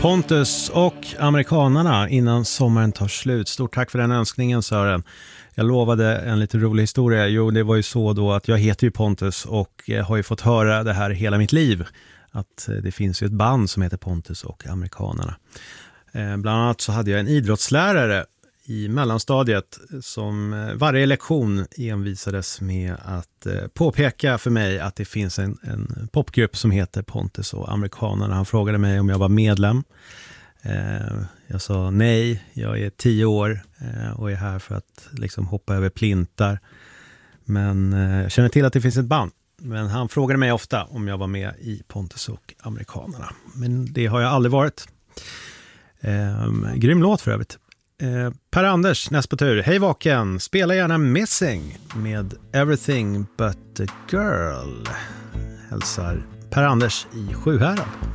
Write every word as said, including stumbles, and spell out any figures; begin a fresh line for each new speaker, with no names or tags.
Pontus och amerikanarna innan sommaren tar slut. Stort tack för den önskningen, Sören. Jag lovade en lite rolig historia. Jo, det var ju så då att jag heter ju Pontus och har ju fått höra det här hela mitt liv. Att det finns ju ett band som heter Pontus och amerikanarna. Bland annat så hade jag en idrottslärare i mellanstadiet som varje lektion envisades med att påpeka för mig att det finns en, en popgrupp som heter Pontus och amerikanerna. Han frågade mig om jag var medlem. Jag sa nej, jag är tio år och är här för att liksom hoppa över plintar. Men jag känner till att det finns ett band. Men han frågade mig ofta om jag var med i Pontus och amerikanerna. Men det har jag aldrig varit. Ehm, grym låt för övrigt. Eh, Per-Anders, näst på tur. Hej Vaken, spela gärna Missing med Everything But A Girl. Hälsar Per-Anders i Sjuhärad.